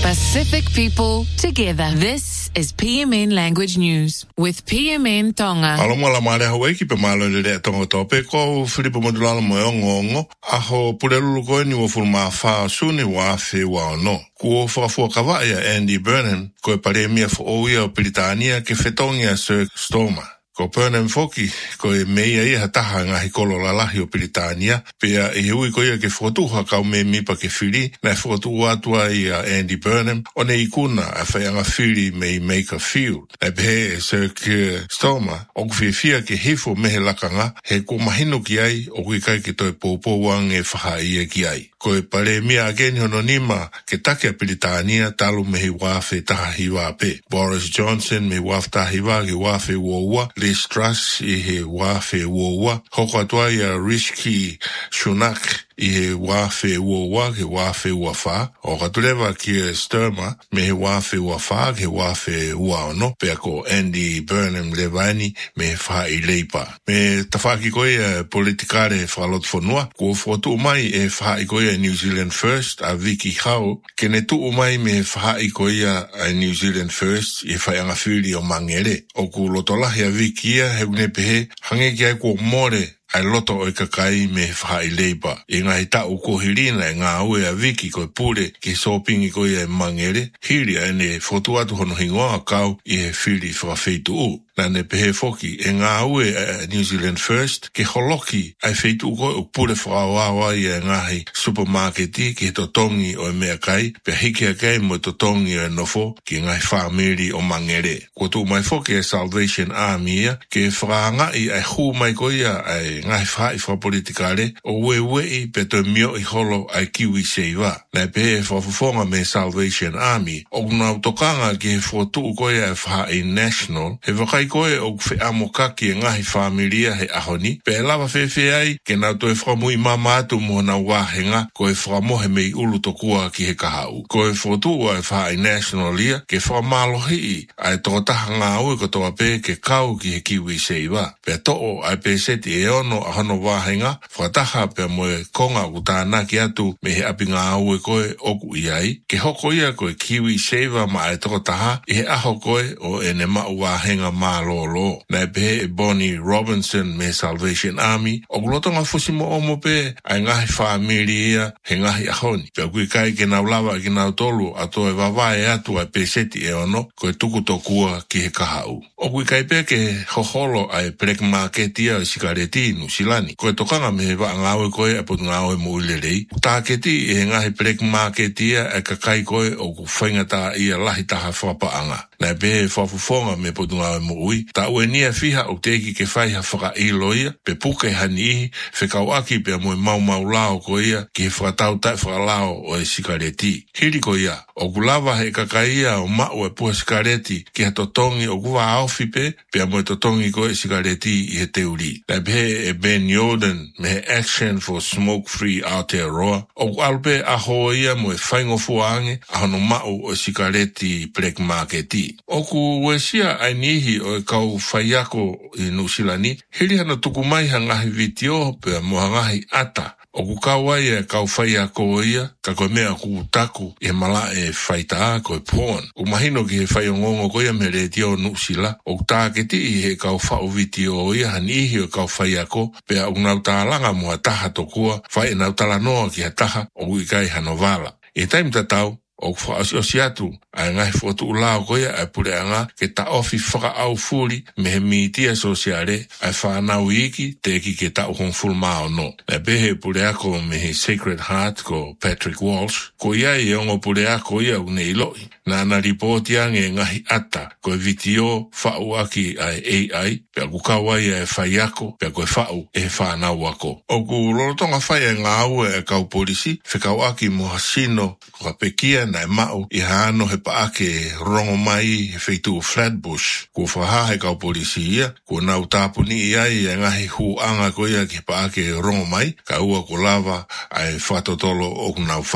Pacific people together. This is PMN Language News with PMN Tonga. Alomala mare Hawaii ki pe malo le tonga tope ko Filipo Modulala mo ngongo aho pulelu ko ni wo fulma fa suni wa fe wa no. Ko fa kawa ya Andy Burnham ko paremia fo oia Britania ke fetongia Sir Stormer. Ko Burnham foki ko e meia ia taha ngahi kolo lalahi o Britania pea e hui ko ia ke fotuha kau me mipa ke whiri na fotu atua ia Andy Burnham o ne ikuna a whaianga whiri me make a field na pehe Sir Stormer o kuwhia ke hifo mehe lakanga he ko mahino ki ai o kui kai ke toi pōpō wang e whaha ia ki ai. Ko e pare mia ageni hono nima ke take a Britania talu mehi wafe taha hiwa pe. Boris Johnson me wafta hiwa ke wafe woua Liz Truss i he wafe woua. Hoko atua ia Rishi Sunak i he wafe woua ke wafe wafa. O katulewa ki Starmer me he wafe wafa ke wafe uaono. Pea ko Andy Burnham Levani me wha i leipa. Me tawhaki koe politikare whalot whanua. Ko fotu mai e wha i koe New Zealand First a Vicky Hau ke ne tu mai me wha i koe a New Zealand First i whaianga whiri o mangere. O ku lotolahi a Vicky ia he une pehe hange ki ai ko more ai loto o kakai me whai leipa. I ngā hita o ko hirina e ngā ue a Viki ko pure ki sopingi ko ia mangere, hiri a ne fotu atu hono hingoa kau i he whiri whawheitu u. Nā ne pehe foki e ngā ue a New Zealand First ke holoki ai wheitu ko o pure whaawawa i a ngahi supermarketi ki he totongi o e mea kai, pe hiki a kai mo totongi o e nofo ki ngahi whaamiri o mangere. Ko tu mai foki a Salvation Army ia ke whaanga i ai hu mai ko ia ai ngai whai whapolitikare o wei pe to mio i holo ai kiwi seiva. Nai pehe whafufonga me Salvation Army o ngā utokanga ki he whotu koe ai whai national he wakai koe o kwhi amokaki e ngahi whamiria he ahoni pe lawa whewhe ai ke nau toi whamui mamatu mo na wahenga koe whamohe mei ulu tokua ki he kahau. Koe whotu ai whai national ia ke whamalohi i ai tokotaha ngā ue kotoa pe ke kau ki he kiwi seiva. Pe to'o ai pe seti e ono a hono wahenga, whataha pe moe konga u tāna ki atu me he api ngā aue koe oku iai, ke hoko ia koe kiwi seva ma e toko taha, i he aho koe o e ne mau wahenga mā lolo. Nai pehe e Bonnie Robinson me Salvation Army, o kulotonga fusimo omo pe, ai ngahi whaamiri ia, he ngahi ahoni. Pea kui kai ke nau lawa ki nau tolu, ato e wawae atu ai pe seti e ono, koe tuku tokua ki he kahau. O kui kai pe ke hoholo ai black market ia sikareti nusilani. Koe tokanga me wa ngawe koe apot ngawe mo ulerei. Tāketi e ngahi black market ia e kakai koe o ku whaingata ia lahi taha whapaanga. Nai pehe whafufonga me pot ngawe mo ui. Ta ue nia fiha o teki ke whaiha whaka ilo ia, pe puke hani ihi, whekau aki pe moe mau lao ko ia, ki he whakatau tai whakalao o e sikareti. Hiri ko ia, o kulawa he kakai ia o mau e pua sikareti, ki ha totongi o kuwa aofi pe moe totongi ko e sikareti i he teuri. Nai pehe e Ben Yoden me he Action for Smoke Free Aotearoa, o alpe a hoa ia mo e whaingo fuange a hono mau o sikareti black marketi. O ku wesia ai nihi o e kau whaiako i Nusilani, hiri hana tuku mai hangahi vitio pe mo hangahi ata. O ku kawai e kau whaiako ia, ka koe mea ku taku e mala e whaita koe porn. O mahino ki he whaiongongo koe me re tio Nusila, o tāketi i he kau whao vitio ia hanihi o kau whaiako, pea o nau tālanga mua taha tokua, whai e nau talanoa ki ha taha o ikai hanovala. E taim tatau, o whaasi atu, ai ngai whotu ulao koia ai pureanga ke ta ofi whaka au furi me he mitia sosiare ai whanau iki te eki ke ta uhon fulmao no. E behe pureako me he Sacred Heart ko Patrick Walsh, ko ia i ongo pureako ia une iloi. Nana ripotia nge ngahi ata, koe vitio whau aki ai AI, pea kukawai e whaiako, pea koe whau e whanau ako. O ku lorotonga whai e ngā ue e kau polisi, whikau aki mo hasino ko pekia na e mau i hano he paake rongo mai he wheitu Flatbush. Ko whahahe kau polisi ia, ko nau tāpuni iai e ngahi huanga ko ia ki paake rongo mai, ka ua ko lava ai whatotolo o ku nau whai.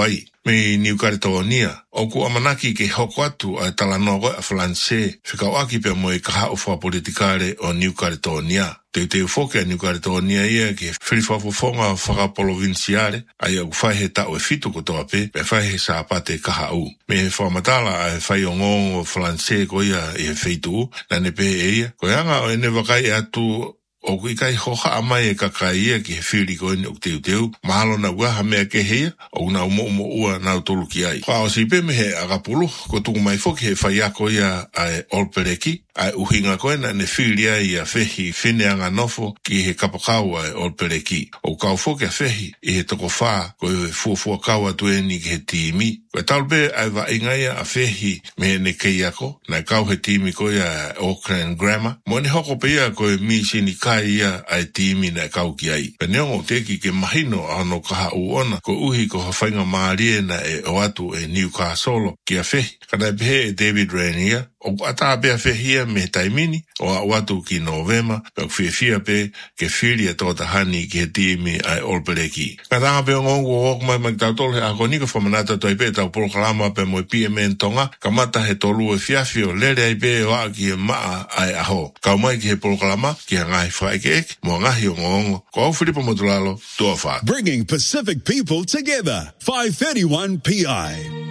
me New Caledonia. O ku amanaki ke hoko atu a talanoa a Flanse, whikauaki pe mo i kaha uwha politikare o New Caledonia. Te ufoke a New Caledonia ia ke whiriwhafufonga whakaprovinciare, ai au whaihe tau e fitu kotoa pe whaihe sa pate kaha u. Me he whamatala a whai o ngongo Flanse ko ia i he wheitu, na ne pe e ia. Ko anga o ene wakai atu o kui kai hoha amai e kakai ia ki he whiri ko ene o teu, mahalo na uaha mea ke hea, o na umo ua na utolu ki ai. Wha o si pe me he agapulu, ko tuku mai foki he whai ako ia ai Olpereki, ai uhinga koe na ne whiri ai a whehi whineanga nofo ki he kapakau ai Olpereki. O kau foki a whehi i he toko wha ko e fuafua kau atu eni ki he timi. Koe taulpe ai wa ingaia a whehi me ne kei ako, na kau he timi koe a Auckland Grammar. Mo ne hoko pe ia koe mi sini kai ia ai timi na kau ki ai. Peneongo teki ke mahino ano kaha uona ko uhi ko hawhainga maarie na e o atu e Newcastle ki a whehi. Kana pehe e David Rainier, o ata pea whehia me taimini, o a watu ki Novema, pe whiawhia pe ke whiri a tōta hani ki he timi ai Olpereki. Ka tanga pe o ngongu o okumai mai tautole a konika whamanata toi pe tau proklama pe mo PMN tonga, ka mata he tolu e whiawhio lere ai pe o a ki e maa ai aho. Kau mai ki he proklama ki a ngai whaike mo ngahi o ngongo, ko au Filipo Motulalo, tua wha. Bringing Pacific people together, 531 PI.